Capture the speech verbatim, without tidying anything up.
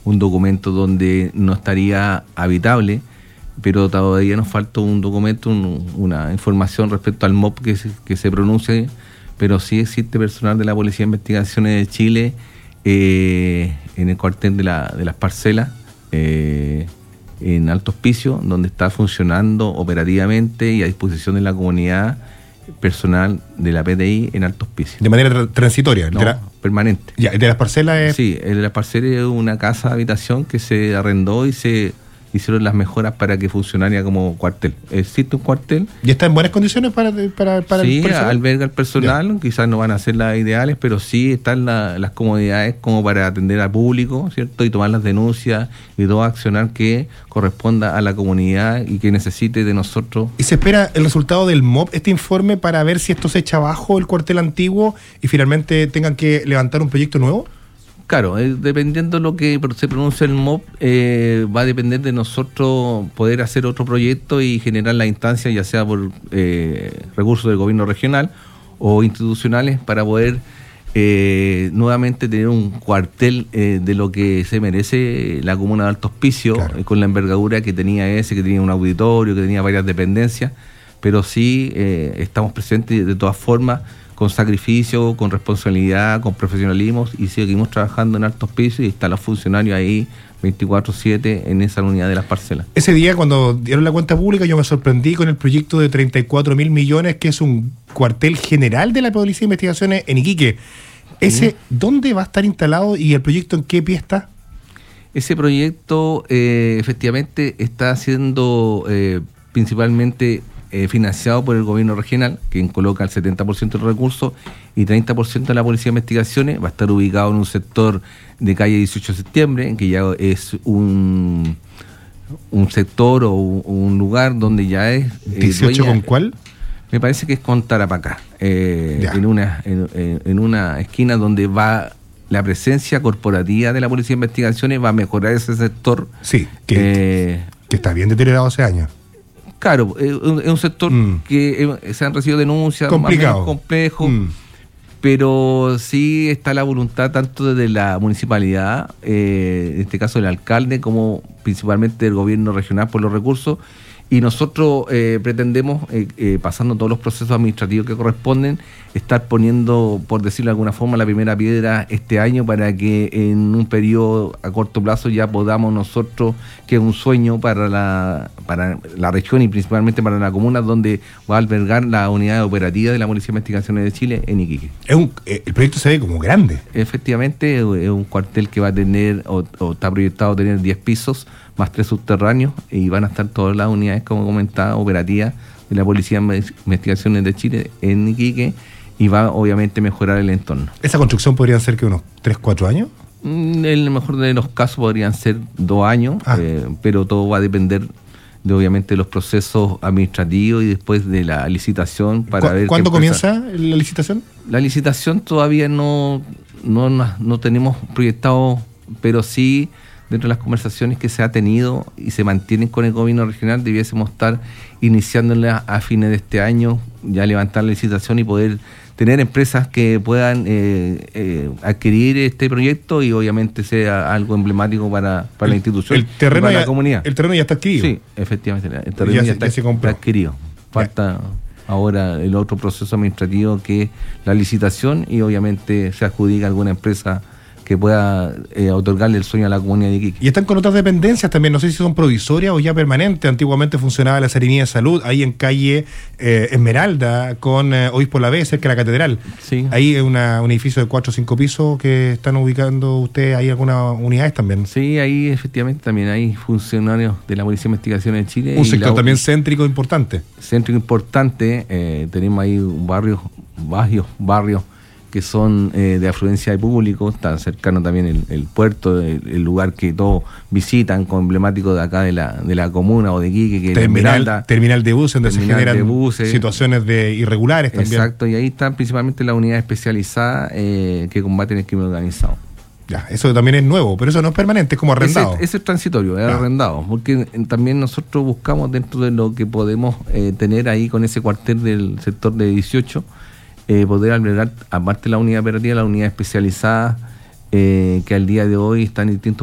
un documento donde no estaría habitable, pero todavía nos falta un documento, un, una información respecto al M O P que se, que se pronuncie, pero sí existe personal de la Policía de Investigaciones de Chile eh, en el cuartel de, la, de las parcelas, eh, en Alto Hospicio, donde está funcionando operativamente y a disposición de la comunidad personal de la P D I en Alto Hospicio. ¿De manera tra- transitoria? No, de la... permanente. Ya, ¿de las parcelas? Es... Sí, el de las parcelas es una casa de habitación que se arrendó y se hicieron las mejoras para que funcionara como cuartel. Existe un cuartel. ¿Y está en buenas condiciones para, para, para sí, el personal? Sí, alberga el personal, ya. Quizás no van a ser las ideales, pero sí están la, las comodidades como para atender al público, ¿cierto? Y tomar las denuncias y todo accionar que corresponda a la comunidad y que necesite de nosotros. ¿Y se espera el resultado del M O P, este informe, para ver si esto se echa abajo el cuartel antiguo y finalmente tengan que levantar un proyecto nuevo? Claro, eh, dependiendo de lo que se pronuncia el M O P, eh, va a depender de nosotros poder hacer otro proyecto y generar la instancia, ya sea por eh, recursos del gobierno regional o institucionales, para poder eh, nuevamente tener un cuartel eh, de lo que se merece la comuna de Alto Hospicio, claro. eh, con la envergadura que tenía ese, que tenía un auditorio, que tenía varias dependencias, pero sí eh, estamos presentes de todas formas, con sacrificio, con responsabilidad, con profesionalismo, y seguimos trabajando en Alto Hospicio y están los funcionarios ahí veinticuatro siete en esa unidad de las parcelas. Ese día, cuando dieron la cuenta pública, yo me sorprendí con el proyecto de treinta y cuatro mil millones, que es un cuartel general de la Policía de Investigaciones en Iquique. ¿Ese sí. dónde va a estar instalado y el proyecto en qué pie está? Ese proyecto eh, efectivamente está siendo eh, principalmente Eh, financiado por el gobierno regional, quien coloca el setenta por ciento de los recursos y treinta por ciento de la Policía de Investigaciones. Va a estar ubicado en un sector de calle dieciocho de septiembre, que ya es un, un sector o un, un lugar donde ya es... Eh, ¿dieciocho con cuál? Me parece que es con Tarapacá, eh, en, una, en, en una esquina donde va la presencia corporativa de la Policía de Investigaciones, va a mejorar ese sector. Sí, que, eh, que está bien deteriorado hace años. Claro, es un sector mm. que se han recibido denuncias, complicado, más o menos complejo, mm. pero sí está la voluntad tanto de la municipalidad, eh, en este caso del alcalde, como principalmente del gobierno regional por los recursos, y nosotros eh, pretendemos, eh, eh, pasando todos los procesos administrativos que corresponden, estar poniendo, por decirlo de alguna forma, la primera piedra este año para que en un periodo a corto plazo ya podamos nosotros, que es un sueño para la, para la región y principalmente para la comuna, donde va a albergar la unidad operativa de la Policía de Investigaciones de Chile en Iquique. Es un, eh, el proyecto se ve como grande. Efectivamente, es un cuartel que va a tener, o, o está proyectado tener diez pisos, más tres subterráneos, y van a estar todas las unidades, como comentaba, operativas de la Policía de Investigaciones de Chile en Iquique, y va obviamente a mejorar el entorno. ¿Esa construcción podría ser que unos tres, cuatro años? En el mejor de los casos podrían ser dos años, ah. eh, pero todo va a depender de obviamente los procesos administrativos y después de la licitación para ¿Cu- ver ¿Cuándo comienza la licitación? La licitación todavía no, no, no tenemos proyectado, pero sí dentro de las conversaciones que se ha tenido y se mantienen con el gobierno regional, debiésemos estar iniciándola a fines de este año, ya levantar la licitación y poder tener empresas que puedan eh, eh, adquirir este proyecto y obviamente sea algo emblemático para, para el, la institución el terreno y para ya, la comunidad. El terreno ya está adquirido. Sí, efectivamente, el terreno ya, ya, se, está, ya se está adquirido. Falta ya. ahora el otro proceso administrativo, que es la licitación, y obviamente se adjudica a alguna empresa que pueda eh, otorgarle el sueño a la comunidad de Iquique. Y están con otras dependencias también, no sé si son provisorias o ya permanentes. Antiguamente funcionaba la Seremía de Salud, ahí en calle eh, Esmeralda, con eh, Obispo La B, cerca de la Catedral. Sí. Ahí es una, un edificio de cuatro o cinco pisos que están ubicando ustedes, ahí algunas unidades también. Sí, ahí efectivamente también hay funcionarios de la Policía de Investigaciones de Chile. Un sector la, también céntrico importante. Céntrico importante, eh, tenemos ahí barrios, barrios, barrios que son eh, de afluencia de público, está cercano también el, el puerto, el, el lugar que todos visitan, con emblemático de acá de la de la comuna o de Iquique, que es terminal, terminal de buses, donde se generan de buses, situaciones de irregulares también. Exacto, y ahí están principalmente las unidades especializadas eh, que combaten el crimen organizado. Ya, eso también es nuevo, pero eso no es permanente, es como arrendado. Ese, ese es transitorio, es ah. arrendado, porque también nosotros buscamos dentro de lo que podemos eh, tener ahí con ese cuartel del sector de dieciocho, Eh, poder albergar, aparte de la unidad operativa, la unidad especializada, eh, que al día de hoy están en distintos